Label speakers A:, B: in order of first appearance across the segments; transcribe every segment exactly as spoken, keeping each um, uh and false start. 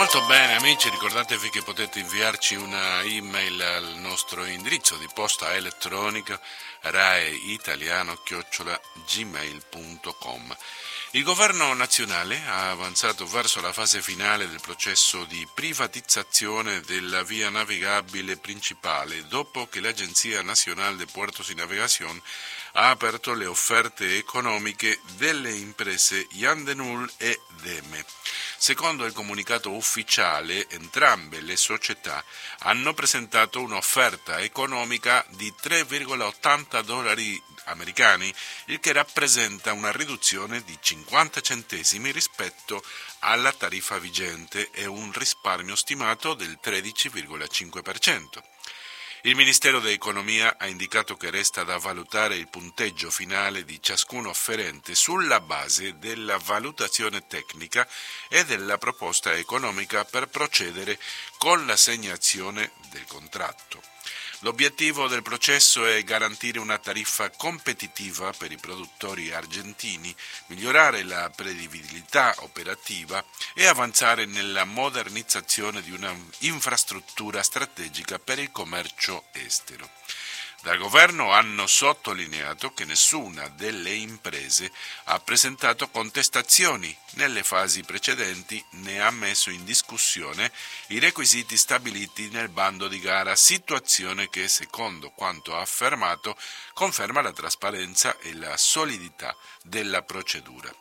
A: Molto bene amici, ricordatevi che potete inviarci una email al nostro indirizzo di posta elettronica raeitaliano chiocciola gmail punto com. Il governo nazionale ha avanzato verso la fase finale del processo di privatizzazione della via navigabile principale dopo che l'Agenzia Nacional de Puertos y Navegación ha aperto le offerte economiche delle imprese Yandenul e Deme. Secondo il comunicato ufficiale, entrambe le società hanno presentato un'offerta economica di tre virgola ottanta dollari americani, il che rappresenta una riduzione di cinquanta centesimi rispetto alla tariffa vigente e un risparmio stimato del tredici virgola cinque per cento. Il Ministero dell'Economia ha indicato che resta da valutare il punteggio finale di ciascun offerente sulla base della valutazione tecnica e della proposta economica per procedere con l'assegnazione del contratto. L'obiettivo del processo è garantire una tariffa competitiva per i produttori argentini, migliorare la prevedibilità operativa e avanzare nella modernizzazione di una infrastruttura strategica per il commercio estero. Dal governo hanno sottolineato che nessuna delle imprese ha presentato contestazioni nelle fasi precedenti né ha messo in discussione i requisiti stabiliti nel bando di gara, situazione che, secondo quanto affermato, conferma la trasparenza e la solidità della procedura.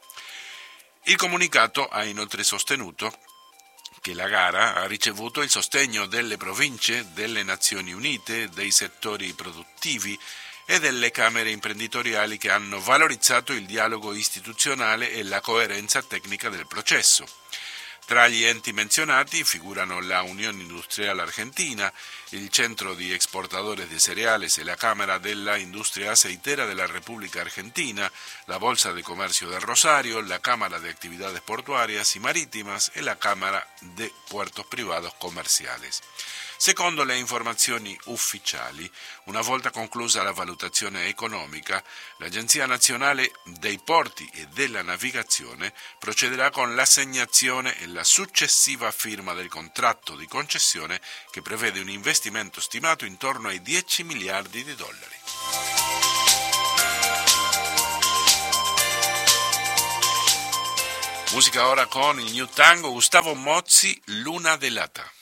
A: Il comunicato ha inoltre sostenuto che la gara ha ricevuto il sostegno delle province, delle Nazioni Unite, dei settori produttivi e delle camere imprenditoriali che hanno valorizzato il dialogo istituzionale e la coerenza tecnica del processo. Tra gli enti menzionati figurano la Unione Industriale Argentina, il Centro di Exportadores de Cereales e la Cámara della Industria Aceitera de la República Argentina, la Bolsa de Comercio del Rosario, la Cámara de Actividades Portuarias y Marítimas e la Cámara de Puertos Privados Comerciales. Secondo le informazioni ufficiali, una volta conclusa la valutazione economica, l'Agenzia Nazionale dei Porti e della Navigazione procederà con l'assegnazione e la successiva firma del contratto di concessione che prevede un investimento stimato intorno ai dieci miliardi di dollari. Musica ora con il New Tango, Gustavo Mozzi, Luna de Lata.